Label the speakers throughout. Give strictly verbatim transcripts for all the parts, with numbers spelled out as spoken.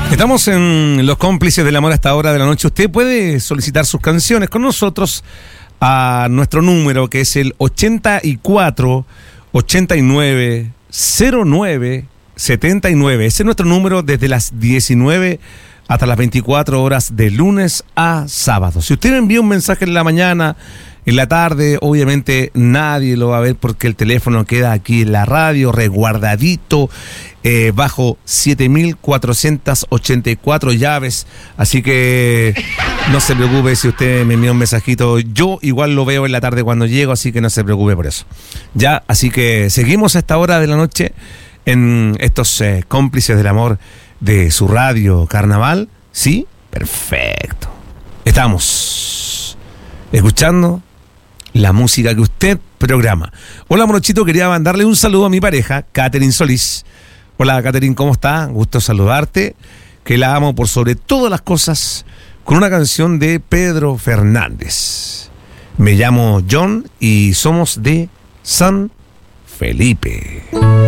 Speaker 1: Estamos en Los Cómplices del Amor a esta hora de la noche. Usted puede solicitar sus canciones con nosotros a nuestro número, que es el ochenta y cuatro, ochenta y nueve, cero nueve, setenta y nueve. Ese es nuestro número desde las diecinueve hasta las veinticuatro horas de lunes a sábado. Si usted me envía un mensaje en la mañana, en la tarde, obviamente nadie lo va a ver porque el teléfono queda aquí en la radio, resguardadito, eh, bajo siete mil cuatrocientas ochenta y cuatro llaves. Así que no se preocupe si usted me envía un mensajito. Yo igual lo veo en la tarde cuando llego, así que no se preocupe por eso. Ya, así que seguimos a esta hora de la noche en estos eh, Cómplices del Amor de su radio Carnaval. ¿Sí? Perfecto. Estamos escuchando la música que usted programa. Hola, Morochito, quería mandarle un saludo a mi pareja, Catherine Solís. Hola, Catherine, ¿cómo está? Gusto saludarte. Que la amo por sobre todas las cosas, con una canción de Pedro Fernández. Me llamo John y somos de San Felipe.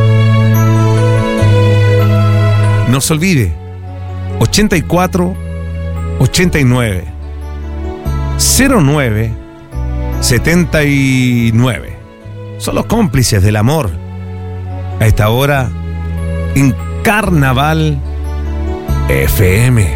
Speaker 1: No se olvide, ochenta y cuatro, ochenta y nueve, cero nueve, setenta y nueve. Son los Cómplices del Amor a esta hora en Carnaval F M.